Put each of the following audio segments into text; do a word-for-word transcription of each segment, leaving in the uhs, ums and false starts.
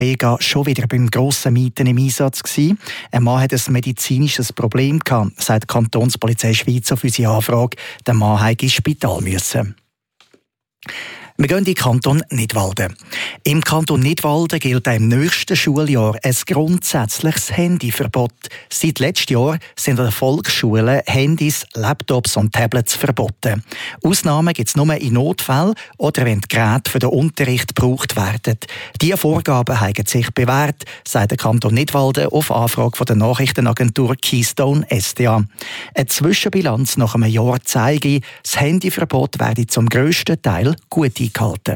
Mega schon wieder beim grossen Mieten im Einsatz gewesen. Ein Mann hat ein medizinisches Problem gehabt, sagt die Kantonspolizei Schweiz auf unsere Anfrage. Der Mann musste ins Spital müssen. Wir gehen in den Kanton Nidwalden. Im Kanton Nidwalden gilt im nächsten Schuljahr ein grundsätzliches Handyverbot. Seit letztem Jahr sind an den Volksschulen Handys, Laptops und Tablets verboten. Ausnahmen gibt es nur in Notfällen oder wenn die Geräte für den Unterricht gebraucht werden. Diese Vorgaben haben sich bewährt, sagt der Kanton Nidwalden auf Anfrage von der Nachrichtenagentur Keystone S D A. Eine Zwischenbilanz nach einem Jahr zeige, das Handyverbot werde zum grössten Teil gut eingehalten.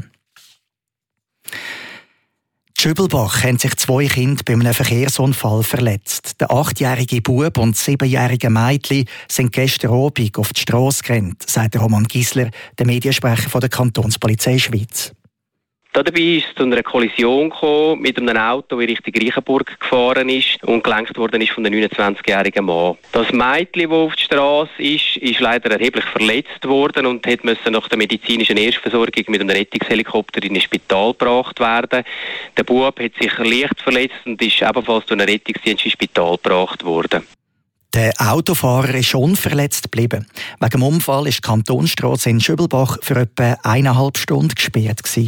In Schübelbach haben sich zwei Kinder bei einem Verkehrsunfall verletzt. Der achtjährige Bub und das siebenjährige Mädchen sind gestern Abend auf die Strasse gerannt, sagt Roman Gisler, der Mediensprecher von der Kantonspolizei Schweiz. Dabei ist es zu einer Kollision gekommen mit einem Auto, das Richtung Reichenburg gefahren ist und gelenkt worden ist von einem neunundzwanzigjährigen Mann. Das Mädchen, das auf der Straße ist, ist leider erheblich verletzt worden und musste nach der medizinischen Erstversorgung mit einem Rettungshelikopter in ein Spital gebracht werden. Der Bub hat sich leicht verletzt und ist ebenfalls durch einen Rettungsdienst ins Spital gebracht worden. Der Autofahrer ist unverletzt geblieben. Wegen dem Unfall ist die Kantonsstrasse in Schübelbach für etwa eineinhalb Stunden gesperrt gewesen.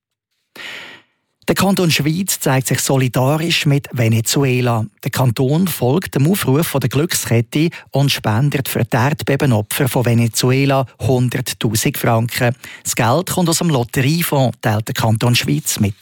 Der Kanton Schweiz zeigt sich solidarisch mit Venezuela. Der Kanton folgt dem Aufruf der Glückskette und spendet für die Erdbebenopfer von Venezuela hunderttausend Franken. Das Geld kommt aus dem Lotteriefonds, teilt der Kanton Schweiz mit.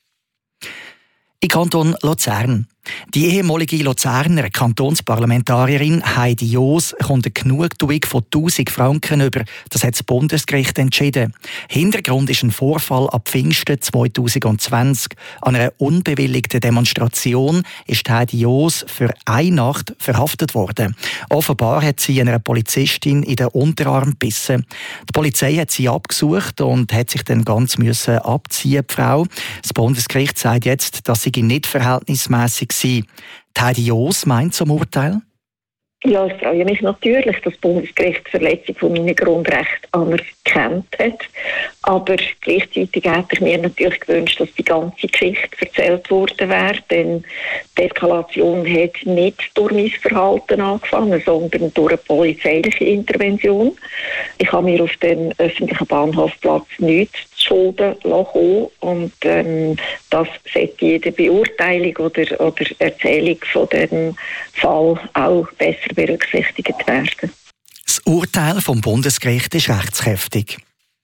Im Kanton Luzern. Die ehemalige Luzerner Kantonsparlamentarierin Heidi Joos kommt eine Genugtuung von tausend Franken über. Das hat das Bundesgericht entschieden. Hintergrund ist ein Vorfall ab Pfingsten zweitausendzwanzig. An einer unbewilligten Demonstration ist Heidi Joos für eine Nacht verhaftet worden. Offenbar hat sie einer Polizistin in den Unterarm gebissen. Die Polizei hat sie abgesucht und hat sich dann ganz müssen abziehen, die Frau. Das Bundesgericht sagt jetzt, dass sie nicht verhältnismäßig war. Die Heidi Joos meint zum Urteil? Ja, ich freue mich natürlich, dass das Bundesgericht die Verletzung von meinen Grundrechten anerkannt hat. Aber gleichzeitig hätte ich mir natürlich gewünscht, dass die ganze Geschichte erzählt worden wäre. Denn die Eskalation hat nicht durch mein Verhalten angefangen, sondern durch eine polizeiliche Intervention. Ich habe mir auf dem öffentlichen Bahnhofplatz nichts zu Schulden lassen. Und ähm, das sollte jede Beurteilung oder, oder Erzählung von dem Fall auch besser berücksichtigt werden. Das Urteil vom Bundesgericht ist rechtskräftig.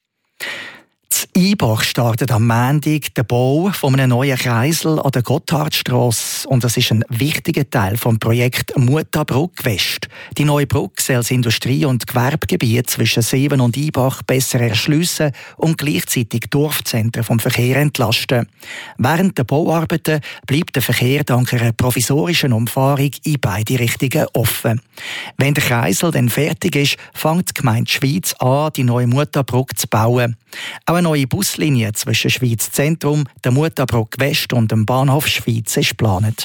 In Ibach startet am Montag der Bau von einem neuen Kreisel an der Gotthardstrasse und das ist ein wichtiger Teil vom Projekt Mutabrücke West. Die neue Brücke soll das Industrie- und Gewerbegebiet zwischen Seewen und Ibach besser erschliessen und gleichzeitig Dorfzentren vom Verkehr entlasten. Während der Bauarbeiten bleibt der Verkehr dank einer provisorischen Umfahrung in beide Richtungen offen. Wenn der Kreisel dann fertig ist, fängt die Gemeinde Schweiz an, die neue Mutabrücke zu bauen. Auch eine neue Buslinie zwischen Schweiz Zentrum, der Mutabrücke West und dem Bahnhof Schweiz ist geplant.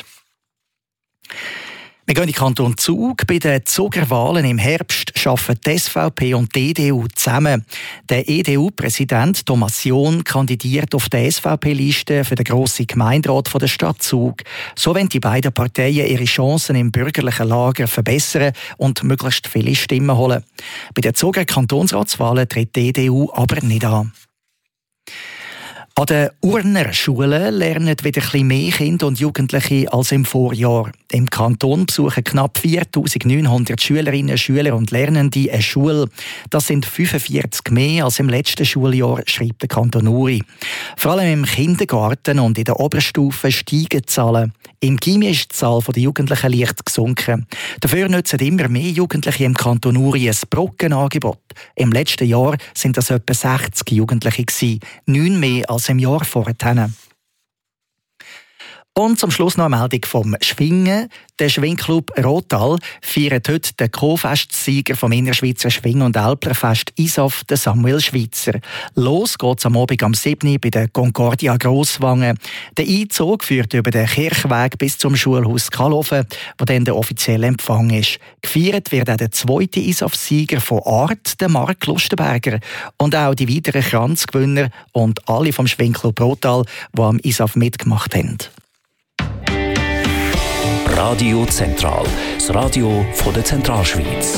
Wir gehen in den Kanton Zug. Bei den Zugerwahlen im Herbst arbeiten die S V P und die E D U zusammen. Der E D U-Präsident Thomas John kandidiert auf der S V P-Liste für den grossen Gemeinderat der Stadt Zug. So wollen die beiden Parteien ihre Chancen im bürgerlichen Lager verbessern und möglichst viele Stimmen holen. Bei den Zuger Kantonsratswahlen tritt die E D U aber nicht an. An den Urner Schulen lernen wieder ein bisschen mehr Kinder und Jugendliche als im Vorjahr. Im Kanton besuchen knapp viertausendneunhundert Schülerinnen, Schüler und Lernende eine Schule. Das sind fünfundvierzig mehr als im letzten Schuljahr, schreibt der Kanton Uri. Vor allem im Kindergarten und in der Oberstufe steigen die Zahlen. Im Gymi ist die Zahl der Jugendlichen leicht gesunken. Dafür nutzen immer mehr Jugendliche im Kanton Uri ein Brückenangebot. Im letzten Jahr sind das etwa sechzig Jugendliche gewesen, neun mehr als im Jahr vorher. Und zum Schluss noch eine Meldung vom Schwingen. Der Schwingclub Rothal feiert heute den Co-Festsieger vom Innerschweizer Schwing- und Älplerfest I S A F, den Samuel Schweitzer. Los geht's am Abend am sieben Uhr bei der Concordia Grosswangen. Der Einzug führt über den Kirchweg bis zum Schulhaus Kalhofen, wo dann der offizielle Empfang ist. Gefeiert wird auch der zweite I S A F-Sieger von Art, der Mark Lustenberger. Und auch die weiteren Kranzgewinner und alle vom Schwingclub Rothal, die am I S A F mitgemacht haben. Radio Zentral, das Radio von der Zentralschweiz.